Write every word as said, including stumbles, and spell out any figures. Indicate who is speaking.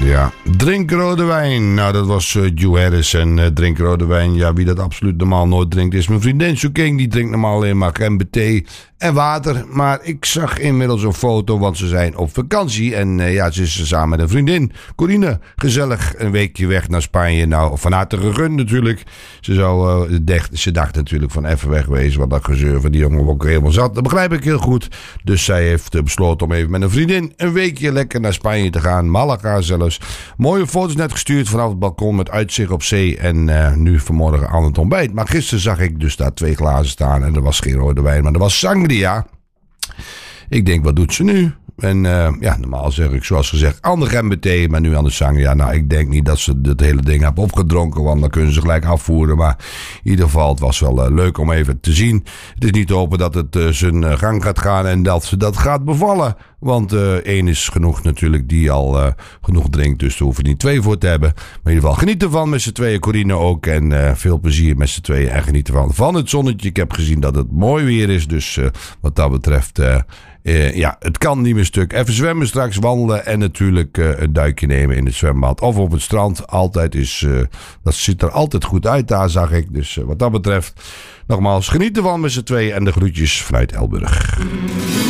Speaker 1: Ja, drink rode wijn. Nou, dat was uh, Hugh Harris en uh, drink rode wijn. Ja, wie dat absoluut normaal nooit drinkt is mijn vriendin Sue King. Die drinkt normaal alleen maar crème thee en water. Maar ik zag inmiddels een foto, want ze zijn op vakantie. En uh, ja, ze is samen met een vriendin, Corine. Gezellig een weekje weg naar Spanje. Nou, van harte gegund natuurlijk. Ze, zou, uh, dacht, ze dacht natuurlijk van even wegwezen, wat dat gezeur van die jongen ook helemaal zat. Dat begrijp ik heel goed. Dus zij heeft uh, besloten om even met een vriendin een weekje lekker naar Spanje te gaan. Malaga zelfs. Mooie foto's net gestuurd vanaf het balkon met uitzicht op zee. En uh, nu vanmorgen aan het ontbijt. Maar gisteren zag ik dus daar twee glazen staan. En er was geen rode wijn, maar er was sangria. Ik denk, wat doet ze nu? En uh, ja, normaal zeg ik zoals gezegd aan de gember thee, maar nu aan de sangria. Nou, ik denk niet dat ze het hele ding hebben opgedronken, want dan kunnen ze gelijk afvoeren. Maar in ieder geval, het was wel uh, leuk om even te zien. Het is niet te hopen dat het uh, zijn uh, gang gaat gaan en dat ze dat gaat bevallen. Want uh, één is genoeg natuurlijk die al uh, genoeg drinkt, dus daar hoeven niet twee voor te hebben. Maar in ieder geval, geniet ervan met z'n tweeën, Corine ook. En uh, veel plezier met z'n tweeën en geniet ervan van het zonnetje. Ik heb gezien dat het mooi weer is, dus uh, wat dat betreft... Uh, Uh, ja, het kan niet meer stuk. Even zwemmen straks, wandelen en natuurlijk uh, een duikje nemen in het zwembad. Of op het strand. Altijd is, uh, dat ziet er altijd goed uit daar, zag ik. Dus uh, wat dat betreft, nogmaals, geniet ervan met z'n tweeën en de groetjes vanuit Elburg.